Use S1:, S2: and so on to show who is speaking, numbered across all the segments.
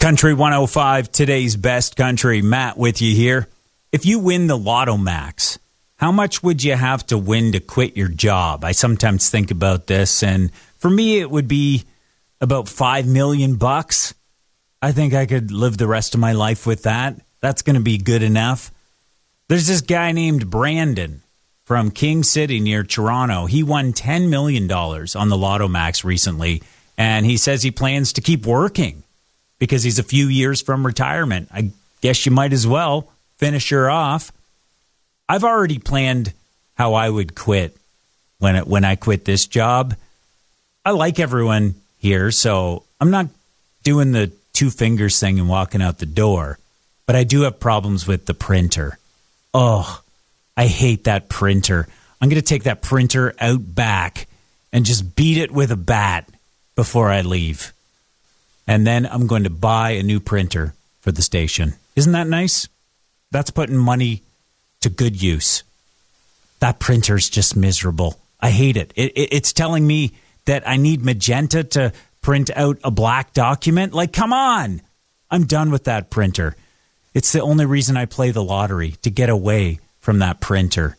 S1: Country 105, today's best country. Matt with you here. If you win the Lotto Max, how much would you have to win to quit your job? I sometimes think about this, and for me, it would be about $5 million. I think I could live the rest of my life with that. That's going to be good enough. There's this guy named Brandon from King City near Toronto. He won $10 million on the Lotto Max recently, and he says he plans to keep working because he's a few years from retirement. I guess you might as well finish her off. I've already planned how I would quit when I quit this job. I like everyone here, so I'm not doing the two fingers thing and walking out the door, but I do have problems with the printer. Oh, I hate that printer. I'm going to take that printer out back and just beat it with a bat before I leave. And then I'm going to buy a new printer for the station. Isn't that nice? That's putting money to good use. That printer's just miserable. I hate it. It's telling me that I need magenta to print out a black document. Like, come on. I'm done with that printer. It's the only reason I play the lottery, to get away from that printer.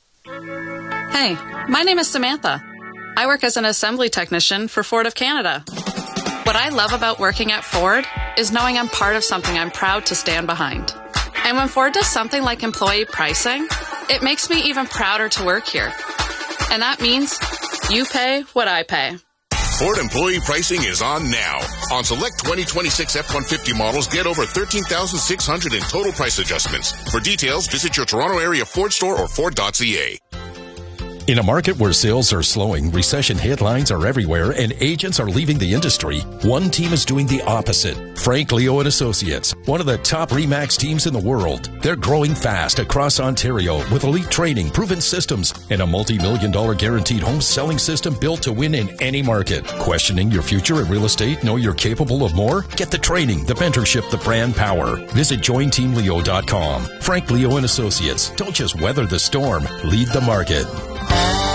S2: Hey, my name is Samantha. I work as an assembly technician for Ford of Canada. What I love about working at Ford is knowing I'm part of something I'm proud to stand behind. And when Ford does something like employee pricing, it makes me even prouder to work here. And that means you pay what I pay.
S3: Ford employee pricing is on now. On select 2026 F-150 models, get over $13,600 in total price adjustments. For details, visit your Toronto area Ford store or Ford.ca.
S4: In a market where sales are slowing, recession headlines are everywhere, and agents are leaving the industry, one team is doing the opposite. Frank Leo and Associates, one of the top RE/MAX teams in the world. They're growing fast across Ontario with elite training, proven systems, and a multi-million-dollar guaranteed home selling system built to win in any market. Questioning your future in real estate? Know you're capable of more? Get the training, the mentorship, the brand power. Visit jointeamleo.com. Frank Leo and Associates. Don't just weather the storm, lead the market.